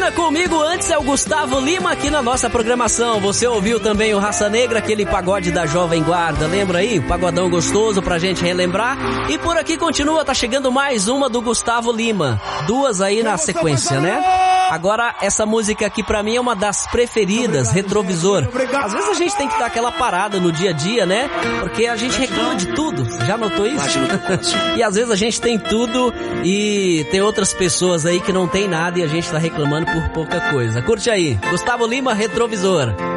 Lima comigo, antes é o Gustavo Lima aqui na nossa programação. Você ouviu também o Raça Negra, aquele pagode da Jovem Guarda, lembra aí? Pagodão gostoso pra gente relembrar. E por aqui continua, tá chegando mais uma do Gustavo Lima. Duas aí na sequência, né? Agora, essa música aqui pra mim é uma das preferidas, Retrovisor. Às vezes a gente tem que dar aquela parada no dia a dia, né? Porque a gente reclama de tudo. Já notou isso? E às vezes a gente tem tudo e tem outras pessoas aí que não tem nada e a gente tá reclamando por pouca coisa. Curte aí, Gustavo Lima, Retrovisor.